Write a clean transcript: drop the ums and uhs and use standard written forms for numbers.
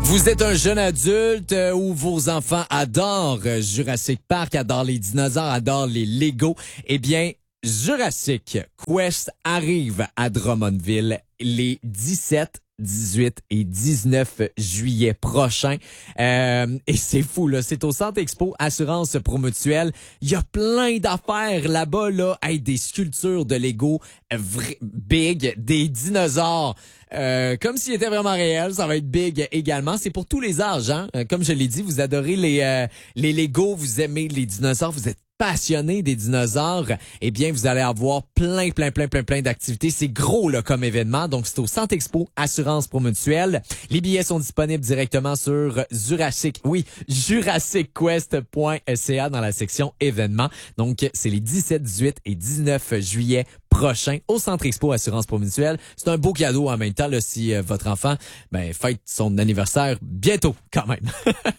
Vous êtes un jeune adulte ou vos enfants adorent Jurassic Park, adorent les dinosaures, adorent les Lego. Eh bien, Jurassic Quest arrive à Drummondville les 17, 18 et 19 juillet prochains. Et c'est fou, là. C'est au Centre Expo Assurance Promutuelle. Il y a plein d'affaires là-bas, là. Hey, des sculptures de Lego big, des dinosaures. Comme s'il était vraiment réel, ça va être big également. C'est pour tous les âges, hein. Comme je l'ai dit, vous adorez les Lego, vous aimez les dinosaures, vous êtes passionné des dinosaures, eh bien, vous allez avoir plein d'activités. C'est gros, là, comme événement. Donc, c'est au Centre Expo Assurance Promutuelle. Les billets sont disponibles directement sur jurassicquest.ca dans la section événements. Donc, c'est les 17, 18 et 19 juillet prochains au Centre Expo Assurance Promutuelle. C'est un beau cadeau en même temps, là, si votre enfant, fête son anniversaire bientôt, quand même.